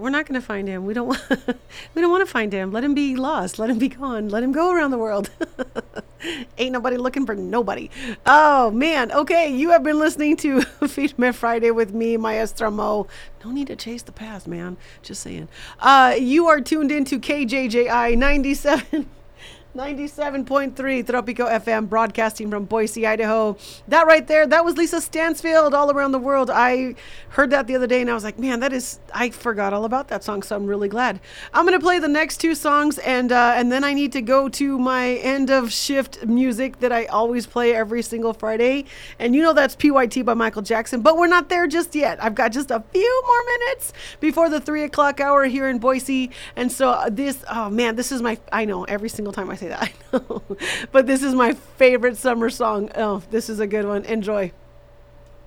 We're not going to find him. We don't want, we don't want to find him. Let him be lost. Let him be gone. Let him go around the world. Ain't nobody looking for nobody. Oh, man. Okay, you have been listening to Feed Me Friday with me, Maestra Mo. No need to chase the past, man. Just saying. You are tuned into KJJI 97.3 Tropico FM, broadcasting from Boise, Idaho. That right there, that was Lisa Stansfield, All Around the World. I heard that the other day and I was like, man, I forgot all about that song, so I'm really glad. I'm going to play the next two songs and then I need to go to my end of shift music that I always play every single Friday. And you know that's PYT by Michael Jackson, but we're not there just yet. I've got just a few more minutes before the 3 o'clock hour here in Boise. And so this is I know every single time I say that, I know, but this is my favorite summer song. Oh, this is a good one. Enjoy.